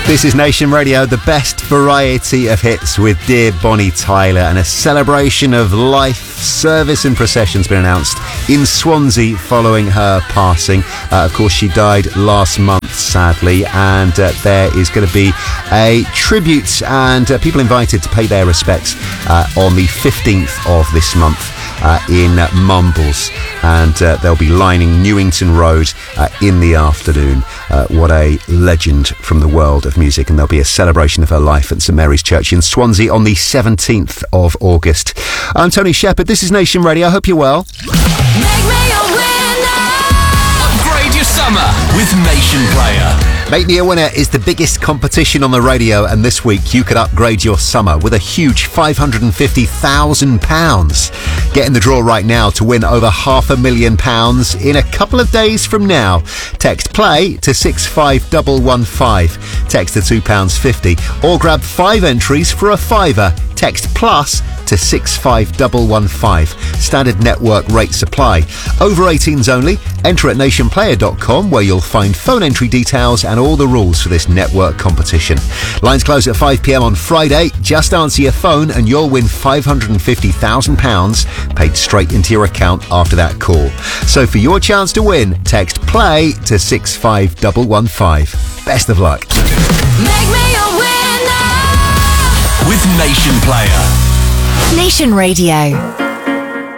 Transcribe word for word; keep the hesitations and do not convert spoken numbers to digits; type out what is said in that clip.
This is Nation Radio, the best variety of hits with dear Bonnie Tyler, and a celebration of life, service and procession's been announced in Swansea following her passing. Uh, of course, she died last month, sadly, and uh, there is going to be a tribute and uh, people invited to pay their respects uh, on the fifteenth of this month. Uh, in uh, Mumbles, and uh, they'll be lining Newington Road uh, in the afternoon. Uh, what a legend from the world of music, and there'll be a celebration of her life at St Mary's Church in Swansea on the seventeenth of August. I'm Tony Shepherd, this is Nation Radio, I hope you're well. Make me a winner. Upgrade your summer with Nation Player. Make Me a Winner is the biggest competition on the radio, and this week you could upgrade your summer with a huge five hundred fifty thousand pounds. Get in the draw right now to win over half a million pounds in a couple of days from now. Text PLAY to six five one one five. Text to two pounds fifty, or grab five entries for a fiver. Text PLUS to six five one one five. Standard network rates apply. Over eighteens only. Enter at nation player dot com, where you'll find phone entry details and all the rules for this network competition. Lines close at five p m on Friday. Just answer your phone and you'll win five hundred fifty thousand pounds paid straight into your account after that call. So for your chance to win, text PLAY to six five one one five. Best of luck. Make me a winner. With Nation Player. Nation Radio.